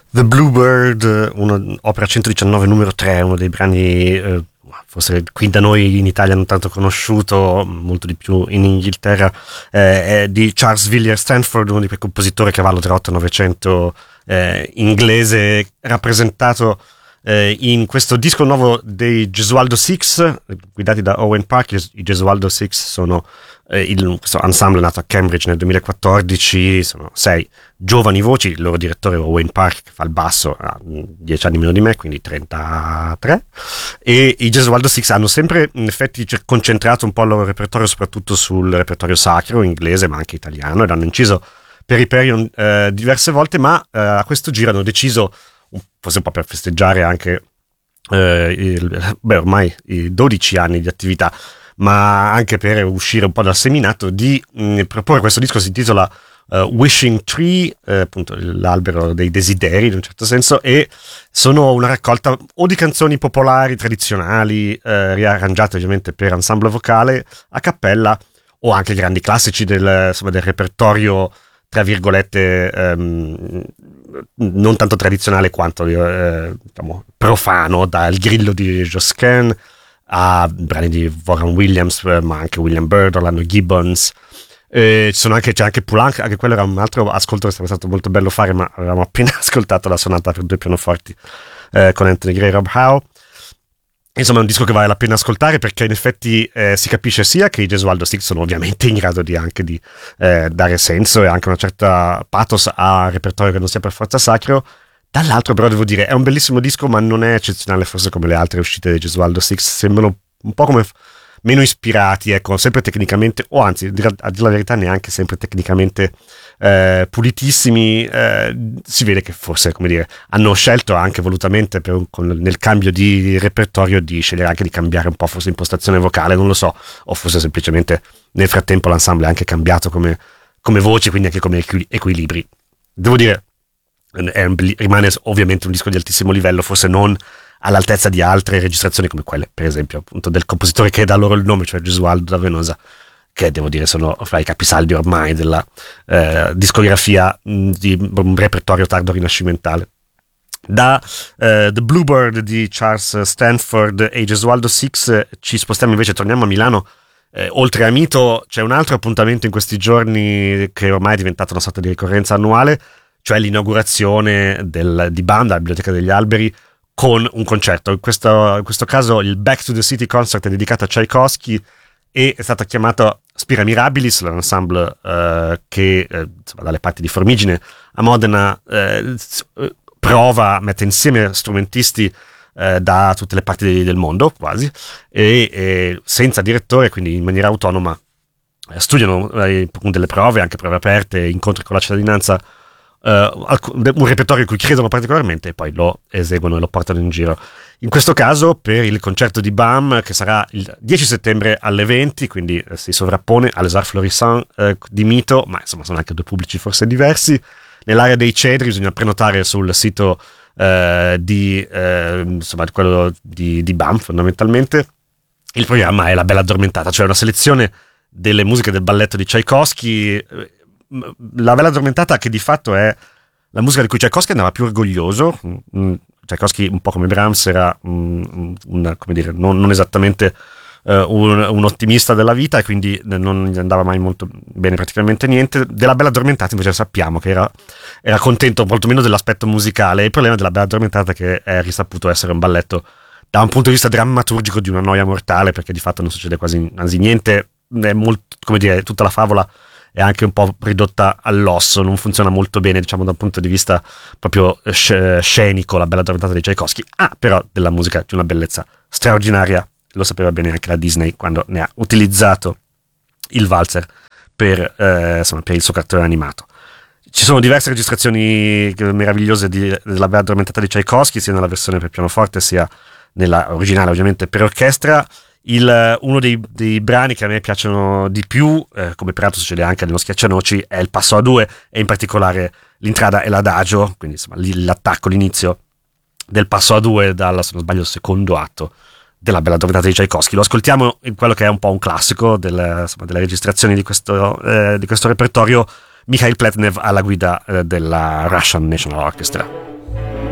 The Bluebird, opera 119 numero 3, uno dei brani forse qui da noi in Italia non tanto conosciuto, molto di più in Inghilterra, è di Charles Villiers Stanford, uno di quei compositori a cavallo tra 8 e 900, inglese, rappresentato in questo disco nuovo dei Gesualdo Six, guidati da Owen Park. I Gesualdo Six sono questo ensemble nato a Cambridge nel 2014, sono 6 giovani voci, il loro direttore Owen Park, che fa il basso, ha 10 anni meno di me, quindi 33, e i Gesualdo Six hanno sempre in effetti concentrato un po' il loro repertorio soprattutto sul repertorio sacro inglese ma anche italiano, ed hanno inciso per Hyperion diverse volte, ma a questo giro hanno deciso, forse un po' per festeggiare anche ormai i 12 anni di attività, ma anche per uscire un po' dal seminato, di proporre questo disco. Si intitola Wishing Tree, appunto l'albero dei desideri in un certo senso, e sono una raccolta o di canzoni popolari tradizionali riarrangiate ovviamente per ensemble vocale a cappella, o anche grandi classici del repertorio tra virgolette non tanto tradizionale quanto diciamo profano, dal Grillo di Josquin a brani di Vaughan Williams, ma anche William Byrd, Orlando Gibbons. C'è anche Poulenc, anche quello era un altro ascolto che sarebbe stato molto bello fare, ma avevamo appena ascoltato la sonata per 2 pianoforti con Anthony Gray e Rob Howe. Insomma, è un disco che vale la pena ascoltare, perché in effetti si capisce sia che i Gesualdo Six sono ovviamente in grado di anche di dare senso e anche una certa pathos a repertorio che non sia per forza sacro. Dall'altro però devo dire, è un bellissimo disco, ma non è eccezionale forse come le altre uscite dei Gesualdo Six. Sembrano un po' come meno ispirati, ecco, sempre tecnicamente, o anzi, a dire la verità, neanche sempre tecnicamente pulitissimi. Si vede che forse, come dire, hanno scelto anche volutamente nel cambio di repertorio di scegliere anche di cambiare un po' forse impostazione vocale, non lo so, o forse semplicemente nel frattempo l'ensemble è anche cambiato come voci, quindi anche come equilibri. Devo dire, rimane ovviamente un disco di altissimo livello, forse non all'altezza di altre registrazioni come quelle, per esempio, appunto, del compositore che dà loro il nome, cioè Gesualdo da Venosa, che devo dire sono fra i capisaldi ormai della discografia di un repertorio tardo rinascimentale. Da The Bluebird di Charles Stanford e Gesualdo Six ci spostiamo invece, torniamo a Milano. Oltre a Mito c'è un altro appuntamento in questi giorni che ormai è diventato una sorta di ricorrenza annuale, cioè l'inaugurazione di BAM, la Biblioteca degli Alberi, con un concerto. In questo caso il Back to the City Concert è dedicato a Tchaikovsky e è stato chiamato Spira Mirabilis, l'ensemble che dalle parti di Formigine a Modena mette insieme strumentisti da tutte le parti del mondo quasi, e senza direttore, quindi in maniera autonoma studiano delle prove, anche prove aperte, incontri con la cittadinanza, un repertorio in cui credono particolarmente, e poi lo eseguono e lo portano in giro. In questo caso per il concerto di BAM, che sarà il 10 settembre alle 20, quindi si sovrappone alle Arts Florissant di Mito, ma insomma sono anche 2 pubblici forse diversi. Nell'area dei Cedri bisogna prenotare sul sito quello di BAM fondamentalmente. Il programma è La Bella Addormentata, cioè una selezione delle musiche del balletto di Tchaikovsky. La Bella Addormentata, che di fatto è la musica di cui Tchaikovsky andava più orgoglioso. Tchaikovsky, un po' come Brahms, era come dire, non esattamente un ottimista della vita, e quindi non gli andava mai molto bene praticamente niente. Della Bella Addormentata invece sappiamo che era contento molto meno dell'aspetto musicale. Il problema della Bella Addormentata è che è risaputo essere un balletto da un punto di vista drammaturgico di una noia mortale, perché di fatto non succede quasi niente. È molto, come dire, tutta la favola è anche un po' ridotta all'osso, non funziona molto bene, diciamo, da un punto di vista proprio scenico, la Bella Addormentata di Tchaikovsky. Però della musica di una bellezza straordinaria, lo sapeva bene anche la Disney quando ne ha utilizzato il valzer per il suo cartone animato. Ci sono diverse registrazioni meravigliose della Bella Addormentata di Tchaikovsky, sia nella versione per pianoforte sia nella originale ovviamente per orchestra. Uno dei brani che a me piacciono di più, come peraltro succede anche nello Schiaccianoci, è il passo a 2, e in particolare l'intrada e l'adagio, quindi insomma l'attacco, l'inizio del passo a 2 dal, se non sbaglio, secondo atto della Bella Addormentata di Tchaikovsky. Lo ascoltiamo in quello che è un po' un classico delle registrazioni di questo repertorio, Mikhail Pletnev alla guida della Russian National Orchestra.